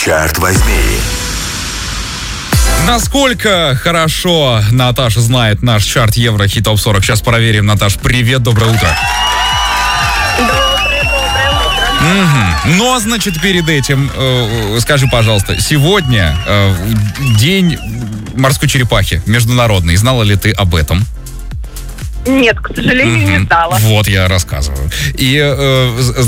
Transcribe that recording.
Чарт возьми. Насколько хорошо Наташа знает наш чарт Еврохит Топ 40. Сейчас проверим. Наташ, привет, доброе утро. Доброе утро. Но, значит, перед этим, скажи, пожалуйста, сегодня день морской черепахи международный. Знала ли ты об этом? Нет, к сожалению, не знала. Вот, я рассказываю. И